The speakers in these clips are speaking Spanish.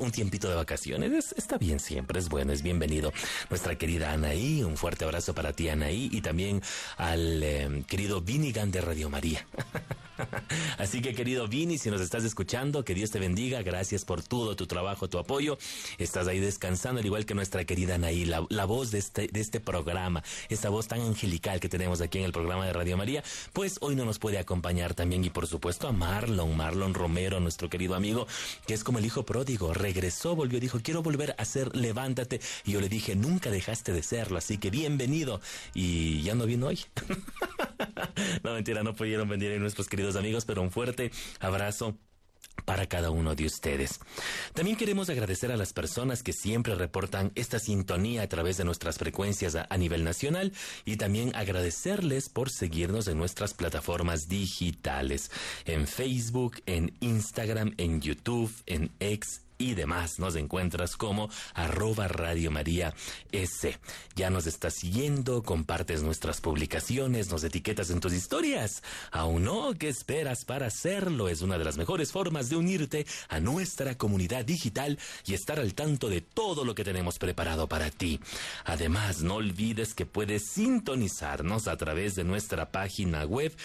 un tiempito de vacaciones. Está bien siempre, es bueno, es bienvenido. Nuestra querida Anaí, un fuerte abrazo para ti, Anaí, y también al querido Vinigan de Radio María. Así que, querido Vini, si nos estás escuchando, que Dios te bendiga. Gracias por todo tu trabajo, tu apoyo. Estás ahí descansando, al igual que nuestra querida Anaí, la voz de este programa, esta voz tan angelical que tenemos aquí en el programa de Radio María, pues hoy no nos puede acompañar también. Y por supuesto a Marlon Romero, nuestro querido amigo, que es como el hijo pródigo. Regresó, volvió, dijo, quiero volver a ser Levántate. Y yo le dije, nunca dejaste de serlo, así que bienvenido. Y ya no vino hoy. No, mentira, no pudieron venir ahí nuestros queridos amigos, pero un fuerte abrazo para cada uno de ustedes. También queremos agradecer a las personas que siempre reportan esta sintonía a través de nuestras frecuencias a nivel nacional, y también agradecerles por seguirnos en nuestras plataformas digitales, en Facebook, en Instagram, en YouTube, en X y demás. Nos encuentras como @Radio María S. Ya nos estás siguiendo, compartes nuestras publicaciones, nos etiquetas en tus historias. ¿Aún no? ¿Qué esperas para hacerlo? Es una de las mejores formas de unirte a nuestra comunidad digital y estar al tanto de todo lo que tenemos preparado para ti. Además, no olvides que puedes sintonizarnos a través de nuestra página web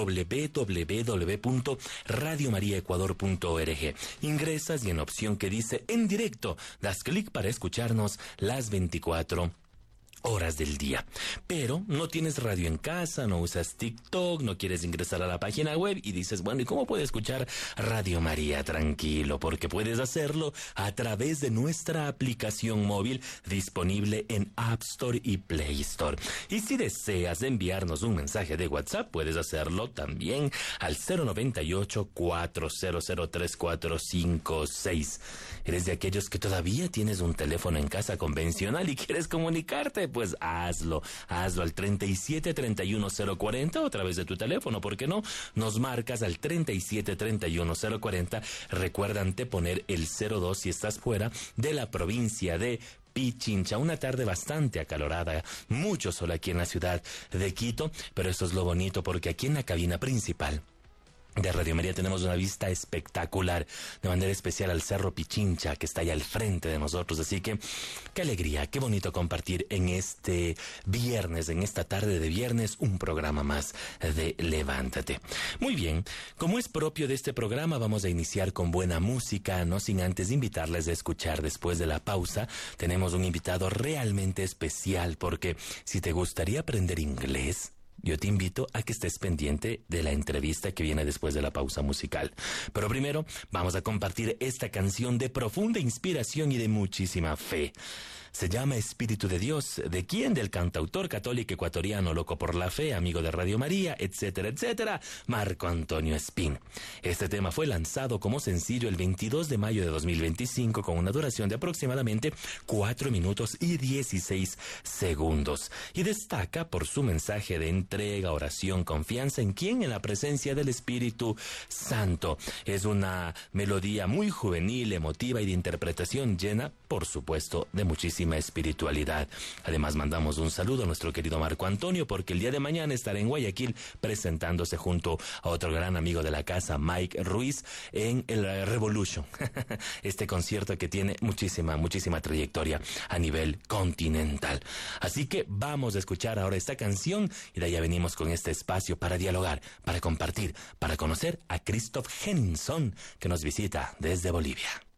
www.radiomariaecuador.org. Ingresas y en opción que dice en directo, das clic para escucharnos las 24 horas del día. Pero no tienes radio en casa, no usas TikTok, no quieres ingresar a la página web y dices, bueno, ¿y cómo puedo escuchar Radio María? Tranquilo, porque puedes hacerlo a través de nuestra aplicación móvil disponible en App Store y Play Store. Y si deseas enviarnos un mensaje de WhatsApp, puedes hacerlo también al 098-400-3456. ¿Eres de aquellos que todavía tienes un teléfono en casa convencional y quieres comunicarte? Pues hazlo al 37-31-040 o a través de tu teléfono, ¿por qué no? Nos marcas al 37-31-040. Recuerda poner el 02 si estás fuera de la provincia de Pichincha. Una tarde bastante acalorada, mucho sol aquí en la ciudad de Quito, pero esto es lo bonito, porque aquí en la cabina principal de Radio María tenemos una vista espectacular, de manera especial al Cerro Pichincha, que está ahí al frente de nosotros. Así que, qué alegría, qué bonito compartir en este viernes, en esta tarde de viernes, un programa más de Levántate. Muy bien, como es propio de este programa, vamos a iniciar con buena música, no sin antes invitarles a escuchar. Después de la pausa, tenemos un invitado realmente especial, porque si te gustaría aprender inglés, yo te invito a que estés pendiente de la entrevista que viene después de la pausa musical. Pero primero vamos a compartir esta canción de profunda inspiración y de muchísima fe. Se llama Espíritu de Dios. ¿De quién? Del cantautor católico ecuatoriano, loco por la fe, amigo de Radio María, etcétera, etcétera, Marco Antonio Espín. Este tema fue lanzado como sencillo el 22 de mayo de 2025 con una duración de aproximadamente 4 minutos y 16 segundos. Y destaca por su mensaje de entrega, oración, confianza en quién, en la presencia del Espíritu Santo. Es una melodía muy juvenil, emotiva y de interpretación llena, por supuesto, de muchísima espiritualidad. Además, mandamos un saludo a nuestro querido Marco Antonio, porque el día de mañana estará en Guayaquil presentándose junto a otro gran amigo de la casa, Mike Ruiz, en el Revolution. Este concierto que tiene muchísima trayectoria a nivel continental. Así que vamos a escuchar ahora esta canción y de ahí venimos con este espacio para dialogar, para compartir, para conocer a Christoph Henningsson, que nos visita desde Bolivia.